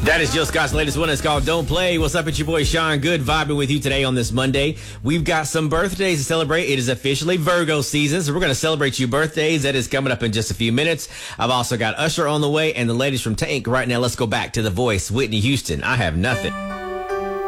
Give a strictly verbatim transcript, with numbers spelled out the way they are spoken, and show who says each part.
Speaker 1: That is Jill Scott's latest one. It's called Don't Play. What's up? It's your boy Sean Good vibing with you today on this Monday. We've got some birthdays to celebrate. It is officially Virgo season, so we're going to celebrate you birthdays. That is coming up in just a few minutes. I've also got Usher on the way and the ladies from Tank. Right now, let's go back to The Voice, Whitney Houston. I Have Nothing.